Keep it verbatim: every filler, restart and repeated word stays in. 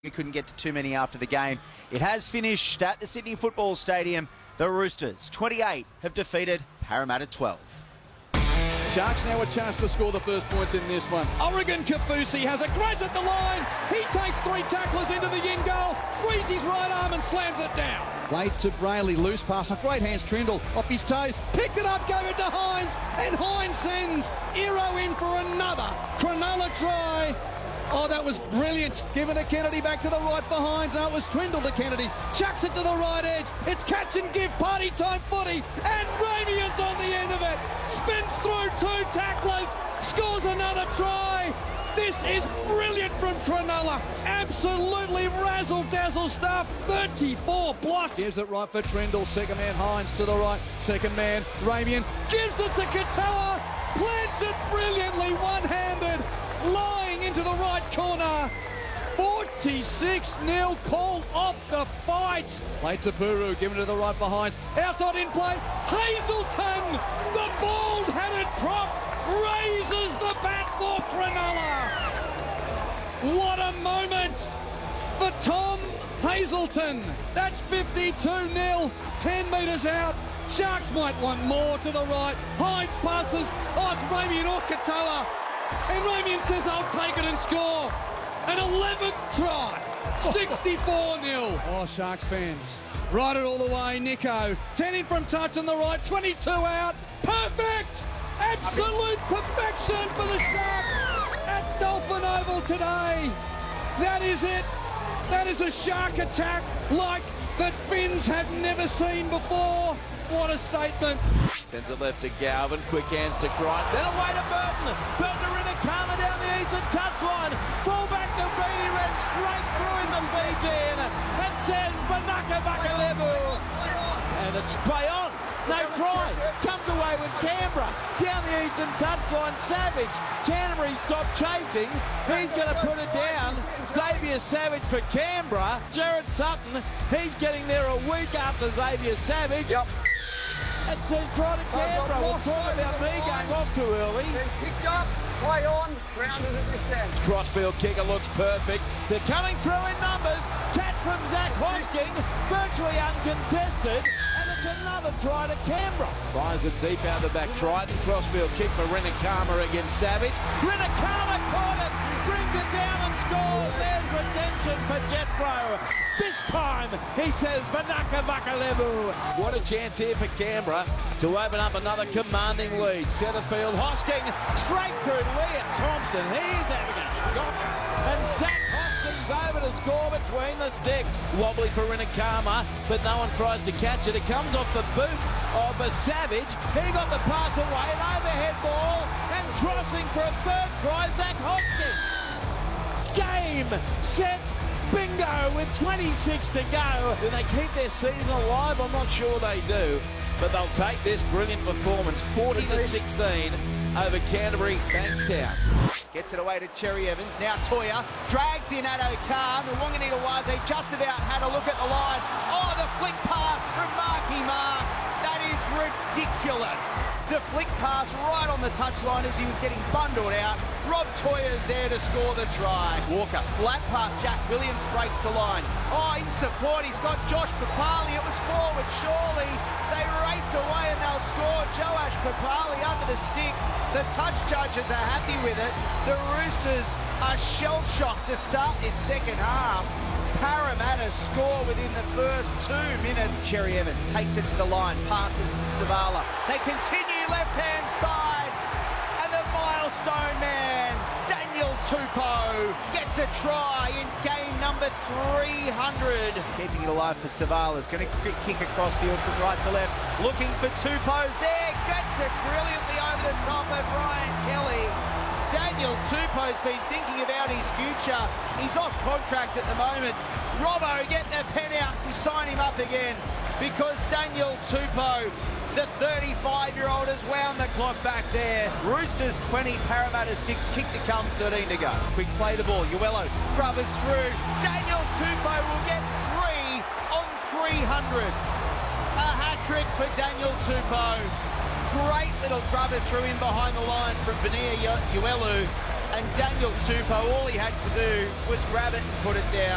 We couldn't get to too many after the game. It has finished at the Sydney Football Stadium. The Roosters, twenty-eight, have defeated Parramatta twelve. Sharks now a chance to score the first points in this one. Oregon Kafusi has a graze at the line. He takes three tacklers into the in goal, frees his right arm and slams it down. Late to Brayley, loose pass, a great hands Trindle, off his toes, picked it up, gave it to Hines, and Hines sends Iro in for another Cronulla try. Oh, that was brilliant. Given to Kennedy, back to the right for Hines. Now it was Trindle to Kennedy. Chucks it to the right edge. It's catch and give, party time footy. And Ramian's on the end of it. Spins through two tacklers. Scores another try. This is brilliant from Cronulla. Absolutely razzle-dazzle stuff. thirty-four blocks. Gives it right for Trindle. Second man Hines to the right. Second man Ramian. Gives it to Katoa. Plants it brilliantly one-handed. Lying into the right corner. forty-six nil called off the fight. Late to Puru, given to the right behind. Outside in play. Hazelton, the bald-headed prop, raises the bat for Cronulla. What a moment for Tom Hazelton. That's fifty-two nil, ten metres out. Sharks might want more to the right. Hines passes. Oh, it's Ramian or Katoa. And Ramian says, I'll take it and score. An eleventh try. sixty-four nil. Oh, Sharks fans. Ride it all the way, Nico. ten in from touch on the right. twenty-two out. Perfect. Absolute perfection for the Sharks at Dolphin Oval today. That is it. That is a Shark attack like that Finns have never seen before. What a statement. Sends it left to Galvin, quick hands to Crichton, then away to Burton. Burton to Rinakama down the eastern touchline. Full back to Beatty, ran straight through him and Fijian. And sends Vanaka Vakalevu. And it's play on. No try. Comes away with Canberra. Down the eastern touchline, Savage. Canterbury stopped chasing. He's going to put it down. Xavier Savage for Canberra. Jared Sutton, he's getting there a week after Xavier Savage. Yep. It says try to Canberra. We'll talk about me going off too early. Picked up, play on, grounded at this end. Crossfield kicker looks perfect. They're coming through in numbers. Catch from Zach Hosking, virtually uncontested. And it's another try to Canberra. Fires it deep out the back. Triton. Crossfield kick for Rinakama against Savage. Rinakama caught it. Brings it down and scores. There's redemption for Jethro. This time, he says Vanaka Vakalevu. What a chance here for Canberra to open up another commanding lead. Centerfield, Hosking, straight through Leah Thompson. He's having a shocker. And Zach Hosking's over to score between the sticks. Wobbly for Rinakama, but no one tries to catch it. It comes off the boot of a Savage. He got the pass away, an overhead ball, and crossing for a third try, Zach Hosking. Game, set, bingo with twenty-six to go. Do they keep their season alive? I'm not sure they do. But they'll take this brilliant performance, forty to sixteen over Canterbury Bankstown. Gets it away to Cherry Evans. Now Toya drags in Addo Carr. Mwanginigawaze just about had a look at the line. Oh, the flick pass from Marky Mark. That is ridiculous. The flick pass right on the touchline as he was getting bundled out. Rob Toya's there to score the try. Walker, flat pass, Jack Williams breaks the line. Oh, in support, he's got Josh Papali. It was forward, surely. They race away and they'll score. Joash Papali under the sticks. The touch judges are happy with it. The Roosters are shell-shocked to start this second half. Parramatta score within the first two minutes. Cherry Evans takes it to the line, passes to Savala. They continue left-hand side, and the milestone man, Daniel Tupou, gets a try in game number three hundred. Keeping it alive for Savala's going to kick across field from right to left, looking for Tupou's there, gets it brilliantly over the top of Brian Kelly. Daniel Tupou's been thinking about his future. He's off contract at the moment. Robbo, get the pen out and sign him up again, because Daniel Tupou, the thirty-five-year-old, has wound the clock back there. Roosters twenty, Parramatta six, kick to come, thirteen to go. Quick play the ball, Uello grubbers through. Daniel Tupou will get three on three hundred. A hat-trick for Daniel Tupou. Great little grubber threw in behind the line from Vania Uelu, and Daniel Tupou, all he had to do was grab it and put it down.